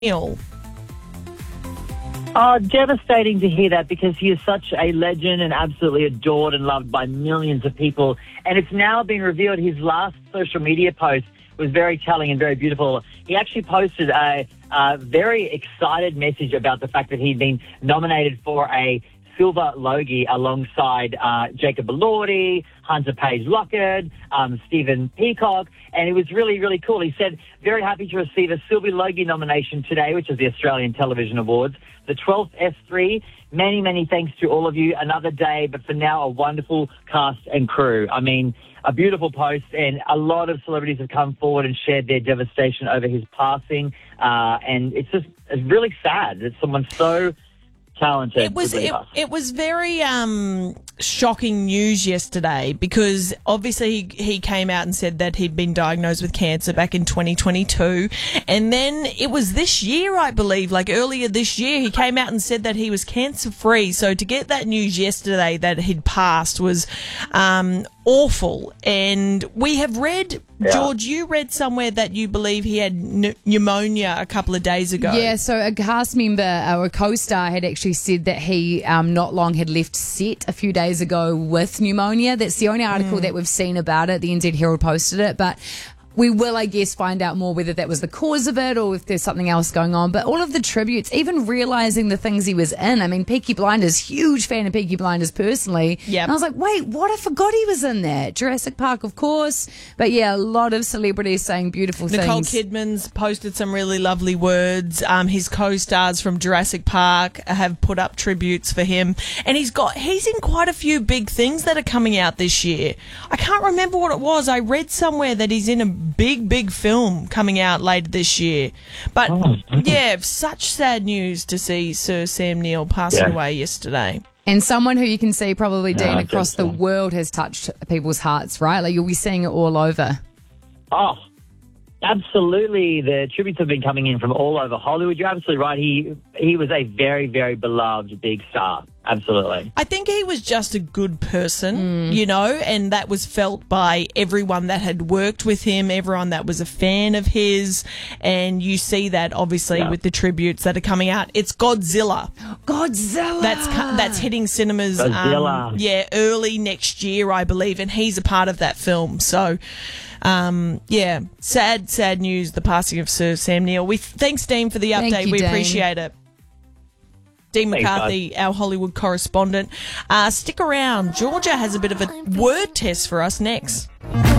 Neil. Oh, devastating to hear that because he is such a legend and absolutely adored and loved by millions of people. And it's now been revealed his last social media post was very telling and very beautiful. He actually posted a very excited message about the fact that he'd been nominated for a Silver Logie alongside Jacob Elordi, Hunter Page Lockett, Stephen Peacock, and it was really, really cool. He said, very happy to receive a Silver Logie nomination today, which is the Australian Television Awards, the 12th S3. Many, many thanks to all of you. Another day, but for now, a wonderful cast and crew. I mean, a beautiful post, and a lot of celebrities have come forward and shared their devastation over his passing, and it's really sad that someone so talented. It was very shocking news yesterday because obviously he came out and said that he'd been diagnosed with cancer back in 2022, and then it was this year, I believe, like earlier this year, he came out and said that he was cancer free. So to get that news yesterday that he'd passed was awful. And we have read, George, you read somewhere that you believe he had pneumonia a couple of days ago. Yeah, so a cast member or a co-star had actually said that he not long had left set a few days ago with pneumonia. That's the only article that we've seen about it. The NZ Herald posted it, but we will, I guess, find out more whether that was the cause of it or if there's something else going on. But all of the tributes, even realising the things he was in. I mean, Peaky Blinders, huge fan of Peaky Blinders personally. Yep. And I was like, wait, what? I forgot he was in that. Jurassic Park, of course. But yeah, a lot of celebrities saying beautiful Nicole things. Kidman's posted some really lovely words. His co-stars from Jurassic Park have put up tributes for him. And he's in quite a few big things that are coming out this year. I can't remember what it was. I read somewhere that he's in a big film coming out later this year. But yeah, such sad news to see Sir Sam Neill passing away yesterday. And someone who you can see probably, Dean, across the world has touched people's hearts, right? Like you'll be seeing it all over. Oh, absolutely. The tributes have been coming in from all over Hollywood. You're absolutely right. He was a very, very beloved big star. Absolutely. I think he was just a good person, you know, and that was felt by everyone that had worked with him, everyone that was a fan of his, and you see that obviously with the tributes that are coming out. It's Godzilla. That's hitting cinemas early next year, I believe, and he's a part of that film. So sad news, the passing of Sir Sam Neill. Thanks, Dean, for the update. Thank you, we Dean. appreciate it. Dean McCarthy, our Hollywood correspondent. Stick around. Georgia has a bit of a word test for us next.